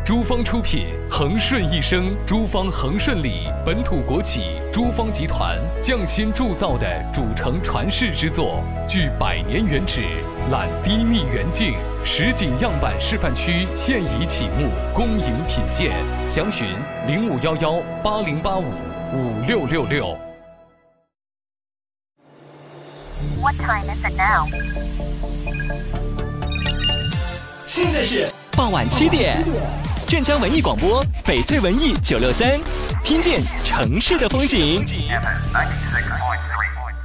珠芳出品，恒顺一生珠芳恒顺里本土国企珠芳集团匠心铸造的主城传世之作，具100年原址，揽低密远近，实景样板示范区现已启幕，恭迎品鉴。详询051180855666。 What time is it now? 现在是傍晚7点，镇江文艺广播，翡翠文艺963，听见城市的风景。